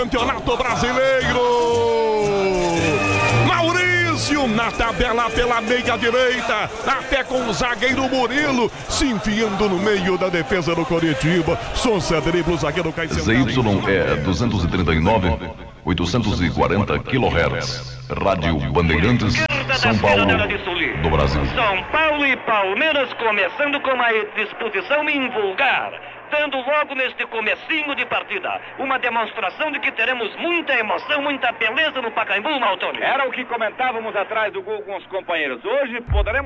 Campeonato Brasileiro. Maurício na tabela pela meia direita, até com o zagueiro Murilo se enfiando no meio da defesa do Coritiba. Souza dribla o zagueiro Caetano. ZYE 239, 840 kHz. Rádio Bandeirantes, São Paulo, do Brasil. São Paulo e Palmeiras começando com uma disposição invulgar, dando logo neste comecinho de partida uma demonstração de que teremos muita emoção, muita beleza no Pacaembu, Maltoni. Era o que comentávamos atrás do gol com os companheiros. Hoje poderemos